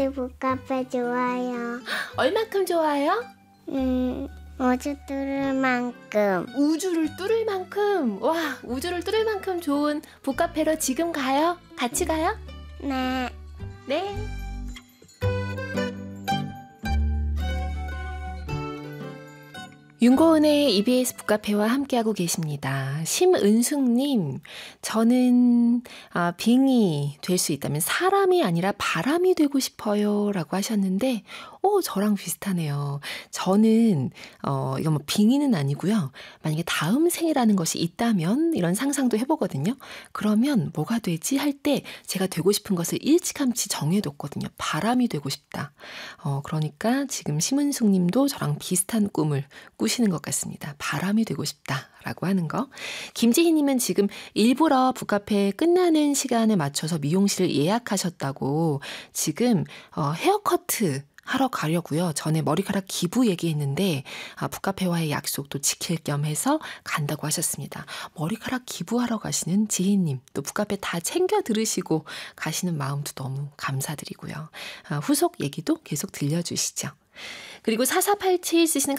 우리 북카페 좋아요. 얼만큼 좋아요? 어제 들을 만큼. 우주를 뚫을 만큼. 와, 우주를 뚫을 만큼 좋은 북카페로 지금 가요? 같이 가요? 네. 네. 윤고은의 EBS 북카페와 함께하고 계십니다. 심은숙님, 저는 빙이 될 수 있다면 사람이 아니라 바람이 되고 싶어요 라고 하셨는데 저랑 비슷하네요. 저는 이건 뭐 빙의는 아니고요. 만약에 다음 생이라는 것이 있다면 이런 상상도 해보거든요. 그러면 뭐가 되지 할 때 제가 되고 싶은 것을 일찌감치 정해뒀거든요. 바람이 되고 싶다. 그러니까 지금 심은숙 님도 저랑 비슷한 꿈을 꾸시는 것 같습니다. 바람이 되고 싶다라고 하는 거. 김지희 님은 지금 일부러 북카페 끝나는 시간에 맞춰서 미용실을 예약하셨다고 지금 헤어커트 하러 가려고요. 전에 머리카락 기부 얘기했는데 북카페와의 약속도 지킬 겸 해서 간다고 하셨습니다. 머리카락 기부하러 가시는 지희님, 또 북카페 다 챙겨 들으시고 가시는 마음도 너무 감사드리고요. 후속 얘기도 계속 들려주시죠. 그리고 4487 쓰시는